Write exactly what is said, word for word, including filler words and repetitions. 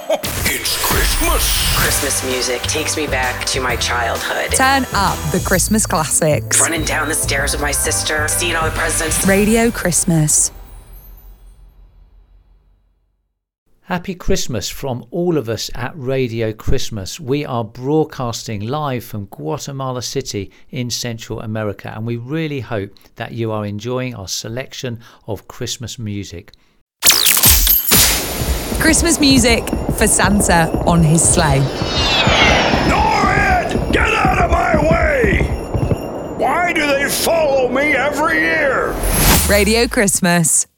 It's Christmas. Christmas music takes me back to my childhood. Turn up the Christmas classics. Running down the stairs with my sister, seeing all the presents. Radio Christmas. Happy Christmas from all of us at Radio Christmas. We are broadcasting live from Guatemala City in Central America, and we really hope that you are enjoying our selection of Christmas music. Christmas music for Santa on his sleigh. Norrid, get out of my way! Why do they follow me every year? Radio Christmas.